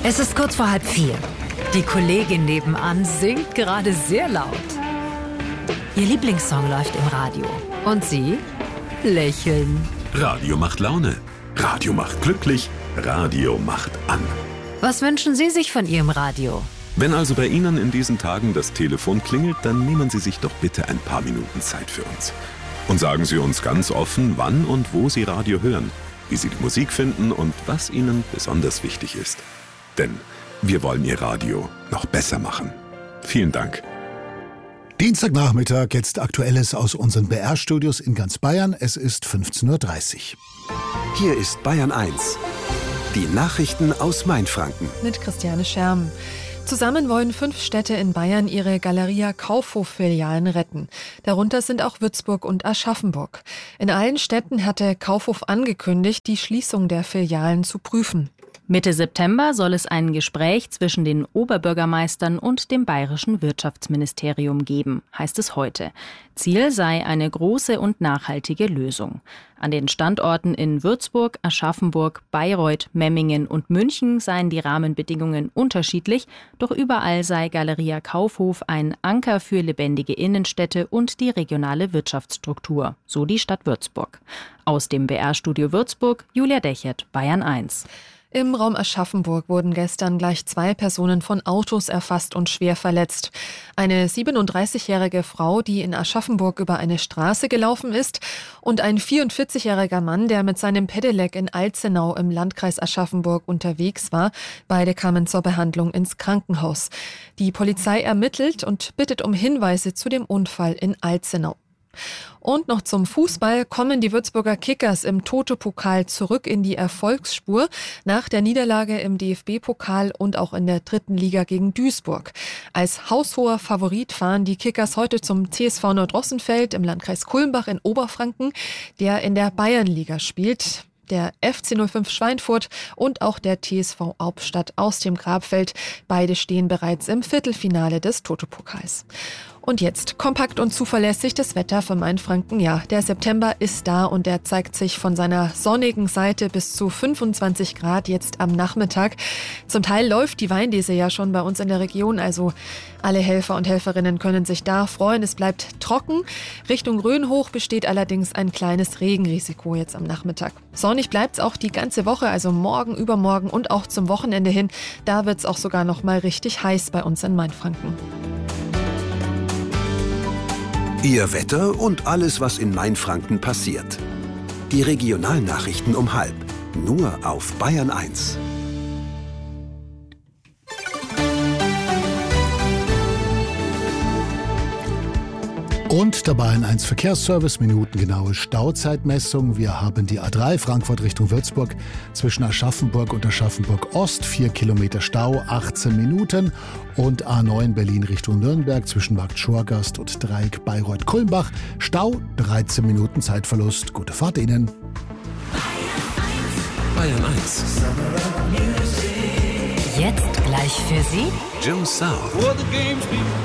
Es ist kurz vor 3:30. Die Kollegin nebenan singt gerade sehr laut. Ihr Lieblingssong läuft im Radio. Und Sie lächeln. Radio macht Laune. Radio macht glücklich. Radio macht an. Was wünschen Sie sich von Ihrem Radio? Wenn also bei Ihnen in diesen Tagen das Telefon klingelt, dann nehmen Sie sich doch bitte ein paar Minuten Zeit für uns. Und sagen Sie uns ganz offen, wann und wo Sie Radio hören, wie Sie die Musik finden und was Ihnen besonders wichtig ist. Denn wir wollen Ihr Radio noch besser machen. Vielen Dank. Dienstagnachmittag, jetzt Aktuelles aus unseren BR-Studios in ganz Bayern. Es ist 15:30 Uhr. Hier ist Bayern 1. Die Nachrichten aus Mainfranken. Mit Christiane Scherm. Zusammen wollen 5 Städte in Bayern ihre Galeria Kaufhof-Filialen retten. Darunter sind auch Würzburg und Aschaffenburg. In allen Städten hatte Kaufhof angekündigt, die Schließung der Filialen zu prüfen. Mitte September soll es ein Gespräch zwischen den Oberbürgermeistern und dem bayerischen Wirtschaftsministerium geben, heißt es heute. Ziel sei eine große und nachhaltige Lösung. An den Standorten in Würzburg, Aschaffenburg, Bayreuth, Memmingen und München seien die Rahmenbedingungen unterschiedlich, doch überall sei Galeria Kaufhof ein Anker für lebendige Innenstädte und die regionale Wirtschaftsstruktur, so die Stadt Würzburg. Aus dem BR-Studio Würzburg, Julia Dechert, Bayern 1. Im Raum Aschaffenburg wurden gestern gleich 2 Personen von Autos erfasst und schwer verletzt. Eine 37-jährige Frau, die in Aschaffenburg über eine Straße gelaufen ist, und ein 44-jähriger Mann, der mit seinem Pedelec in Alzenau im Landkreis Aschaffenburg unterwegs war. Beide kamen zur Behandlung ins Krankenhaus. Die Polizei ermittelt und bittet um Hinweise zu dem Unfall in Alzenau. Und noch zum Fußball: kommen die Würzburger Kickers im Toto-Pokal zurück in die Erfolgsspur nach der Niederlage im DFB-Pokal und auch in der 3. Liga gegen Duisburg. Als haushoher Favorit fahren die Kickers heute zum TSV Nordrossenfeld im Landkreis Kulmbach in Oberfranken, der in der Bayernliga spielt. Der FC 05 Schweinfurt und auch der TSV Hauptstadt aus dem Grabfeld. Beide stehen bereits im Viertelfinale des Toto-Pokals. Und jetzt kompakt und zuverlässig das Wetter für Mainfranken. Ja, der September ist da und er zeigt sich von seiner sonnigen Seite bis zu 25 Grad jetzt am Nachmittag. Zum Teil läuft die Weinlese ja schon bei uns in der Region, also alle Helfer und Helferinnen können sich da freuen. Es bleibt trocken. Richtung Rhön hoch besteht allerdings ein kleines Regenrisiko jetzt am Nachmittag. Sonnig bleibt es auch die ganze Woche, also morgen, übermorgen und auch zum Wochenende hin. Da wird es auch sogar noch mal richtig heiß bei uns in Mainfranken. Ihr Wetter und alles, was in Mainfranken passiert. Die Regionalnachrichten um 12:30. Nur auf Bayern 1. Und der Bayern 1 Verkehrsservice, minutengenaue Stauzeitmessung. Wir haben die A3 Frankfurt Richtung Würzburg zwischen Aschaffenburg und Aschaffenburg Ost, 4 Kilometer Stau, 18 Minuten. Und A9 Berlin Richtung Nürnberg zwischen Markt Schorgast und Dreieck Bayreuth-Kulmbach, Stau, 13 Minuten Zeitverlust. Gute Fahrt Ihnen. Bayern 1. Jetzt gleich für Sie Joe South.